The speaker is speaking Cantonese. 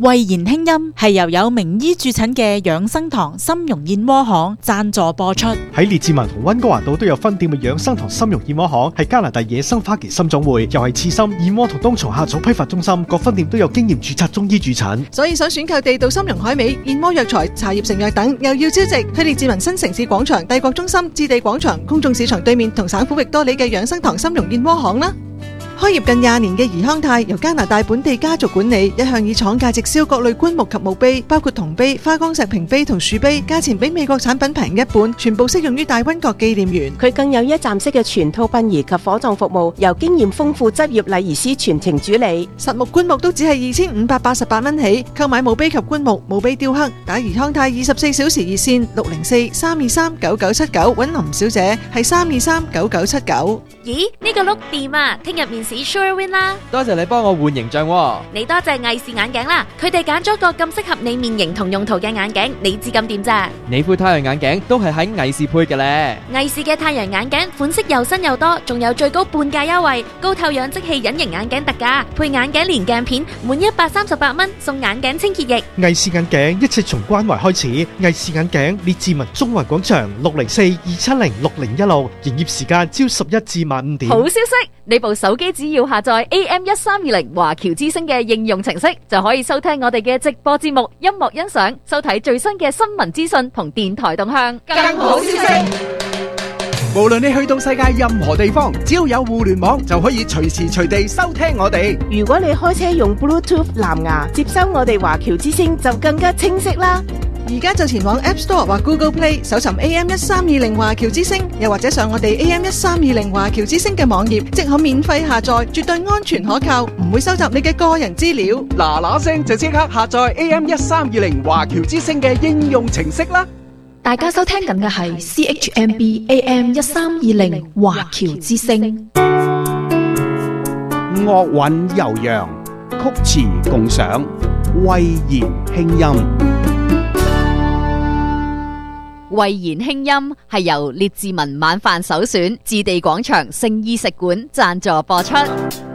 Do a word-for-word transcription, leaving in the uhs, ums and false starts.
慧言輕音係由有名醫駐診嘅養生堂參茸燕窩行贊助播出。 喺列治文同溫哥華島都有分店嘅養生堂參茸燕窩行係加拿大野生花旗參總會，又係刺參、燕窩同冬蟲夏草批發中心，各分店都有經驗註冊中醫駐診。 所以想選購地道參茸海味、燕窩藥材、茶葉成藥等，又要招值，去列治文新城市廣場、帝國中心、置地廣場、公眾市場對面同省府域多里嘅養生堂參茸燕窩行啦。開業近廿年嘅怡康泰由加拿大本地家族管理，一向以廠價直銷各類棺木及墓碑，包括銅碑、花崗石屏碑同樹碑，價錢比美國產品平一半，全部適用於大溫國紀念園。 佢更有一站式嘅全套殯儀及火葬服務，由經驗豐富執業禮儀師全程主理。 實木棺木都只係二千五百八十八蚊起，購買墓碑及棺木、墓碑雕刻，打怡康泰二十四小時熱線六零四三二三九九七九，揾林小姐係三二三九九七九。 咦，呢個碌掂啊！聽日面試 Sure Win 啦！ 多謝你幫我換形象喎。 你多謝藝視眼鏡啦，佢哋揀咗個咁適合你面型同用途嘅眼鏡，你知咁掂咋？ 你副太陽眼鏡都係喺藝視配嘅咧。 藝視嘅太陽眼鏡款式又新又多，仲有最高半價優惠，高透氧即棄隱形眼鏡特價，配眼鏡連鏡片，滿一百三十八蚊送眼鏡清潔液。 藝視眼鏡一切從關懷開始，藝視眼鏡列治文中環廣場六零四二七零六零一六，營業時間朝十一至晚五點。 好消息，你部手機只要下載 A M 一三二零華僑之聲嘅應用程式，就可以收聽我哋嘅直播節目、音樂欣賞、收睇最新嘅新聞資訊同電台動向。 更好消息，無論你去到世界任何地方，只要有互聯網，就可以隨時隨地收聽我哋。 如果你開車用 Bluetooth 藍牙接收我哋華僑之聲，就更加清晰啦。 而家就前往 App Store 或 Google Play 搜尋 A M 一三二零華僑之聲，又或者上我哋 A M 一三二零華僑之聲嘅網頁，即可免費下載，絕對安全可靠，唔會收集你嘅個人資料。 嗱嗱聲就即刻下載 A M 一三二零華僑之聲嘅應用程式啦！ 大家收聽緊嘅係 C H M B A M 一三二零華僑之聲， 樂韻悠揚，曲詞共賞，慧言輕音。 慧言輕音係由列治文晚飯首選置地廣場聖衣食館贊助播出。